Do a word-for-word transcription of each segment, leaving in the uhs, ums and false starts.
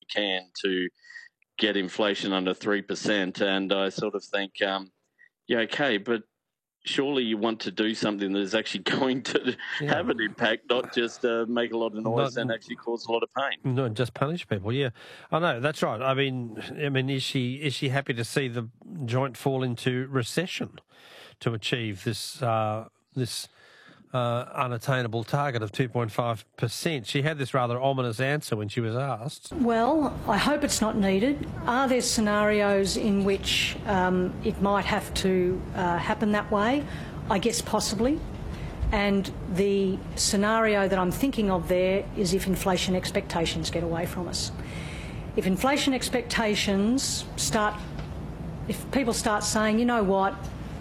can to get inflation under three percent. And I sort of think, um, yeah, okay, but surely you want to do something that is actually going to yeah. have an impact, not just uh, make a lot of noise not, and actually cause a lot of pain. Not just punish people. Yeah, I know that's right. I mean, I mean, is she is she happy to see the joint fall into recession to achieve this uh, this uh, unattainable target of two point five percent? She had this rather ominous answer when she was asked. Well, I hope it's not needed. Are there scenarios in which um, it might have to uh, happen that way? I guess possibly. And the scenario that I'm thinking of there is if inflation expectations get away from us. If inflation expectations start, if people start saying, you know what,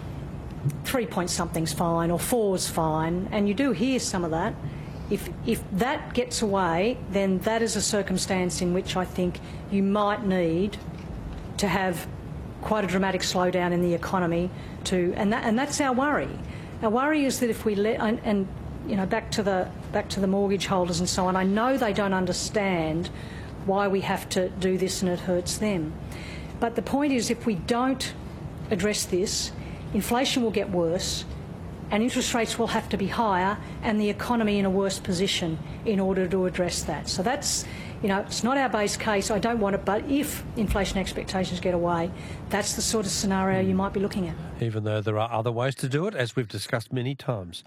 three point something's fine or four's fine, and you do hear some of that, if, if that gets away, then that is a circumstance in which I think you might need to have quite a dramatic slowdown in the economy to, and, that, and that's our worry. Our worry is that if we let, and, and you know, back to the back to the mortgage holders and so on, I know they don't understand why we have to do this and it hurts them. But the point is, if we don't address this, inflation will get worse and interest rates will have to be higher and the economy in a worse position in order to address that. So that's, you know, it's not our base case. I don't want it, but if inflation expectations get away, that's the sort of scenario you might be looking at. Even though there are other ways to do it, as we've discussed many times.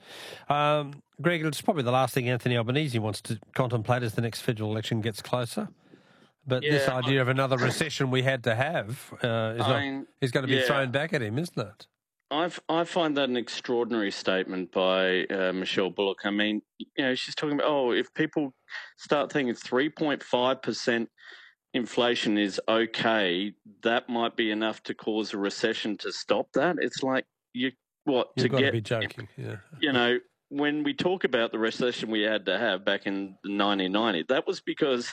Um, Greg, it's probably the last thing Anthony Albanese wants to contemplate as the next federal election gets closer. But yeah, this idea I, of another recession we had to have uh, is, I, not, is going to be yeah. thrown back at him, isn't it? I've, I find that an extraordinary statement by uh, Michelle Bullock. I mean, you know, she's talking about, oh, if people start thinking three point five percent inflation is okay, that might be enough to cause a recession to stop that. It's like, you what, You've to got get, to be joking, yeah. You know, when we talk about the recession we had to have back in nineteen ninety, that was because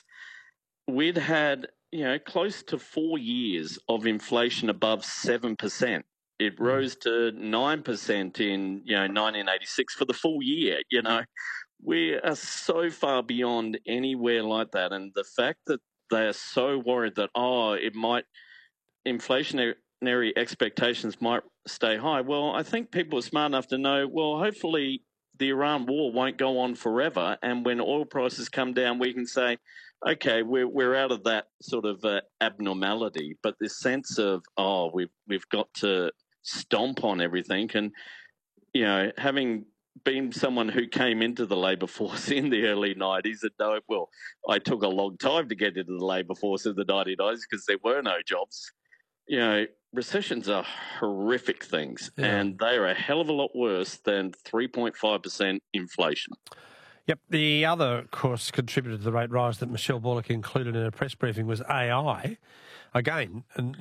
we'd had, you know, close to four years of inflation above seven percent. It rose to nine percent in, you know, nineteen eighty-six for the full year. You know, we are so far beyond anywhere like that. And the fact that they are so worried that, oh, it might, inflationary expectations might stay high. Well, I think people are smart enough to know, well, hopefully the Iran war won't go on forever. And when oil prices come down, we can say, okay, we're we're out of that sort of uh, abnormality. But this sense of, oh, we've we've got to stomp on everything. And, you know, having been someone who came into the labour force in the early nineties, and no, well, I took a long time to get into the labour force in the nineteen nineties because there were no jobs. You know, recessions are horrific things, yeah. and they are a hell of a lot worse than three point five percent inflation. Yep. The other, of course, contributor to the rate rise that Michelle Bullock included in her press briefing was A I. Again,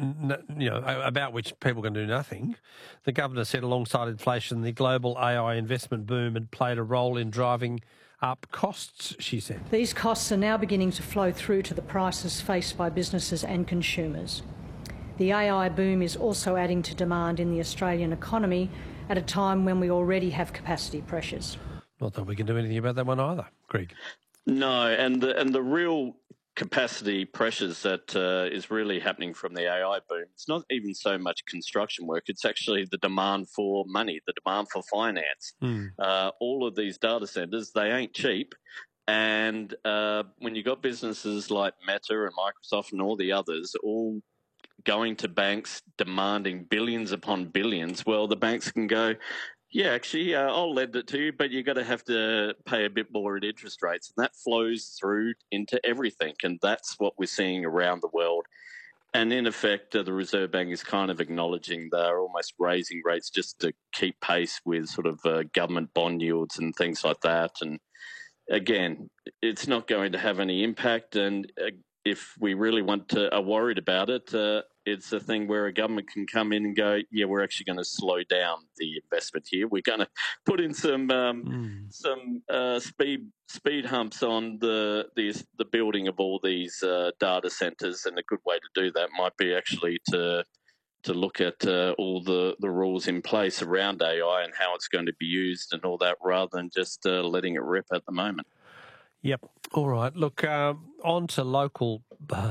you know, about which people can do nothing. The governor said alongside inflation, the global A I investment boom had played a role in driving up costs, she said. These costs are now beginning to flow through to the prices faced by businesses and consumers. The A I boom is also adding to demand in the Australian economy at a time when we already have capacity pressures. Not that we can do anything about that one either, Greg. No, and the, and the real capacity pressures that uh, is really happening from the A I boom, it's not even so much construction work, it's actually the demand for money, the demand for finance. Mm. Uh, all of these data centres, they ain't cheap. And uh, when you've got businesses like Meta and Microsoft and all the others all going to banks demanding billions upon billions, well, the banks can go, yeah, actually, uh, I'll lend it to you, but you're going to have to pay a bit more in interest rates. And that flows through into everything. And that's what we're seeing around the world. And in effect, uh, the Reserve Bank is kind of acknowledging they're almost raising rates just to keep pace with sort of uh, government bond yields and things like that. And again, it's not going to have any impact. And uh, if we really want to, are worried about it, uh, it's a thing where a government can come in and go, yeah, we're actually going to slow down the investment here. We're going to put in some um, mm. some uh, speed speed humps on the the, the building of all these uh, data centres, and a good way to do that might be actually to to look at uh, all the, the rules in place around A I and how it's going to be used and all that, rather than just uh, letting it rip at the moment. Yep. All right. Look, um, on to local... Uh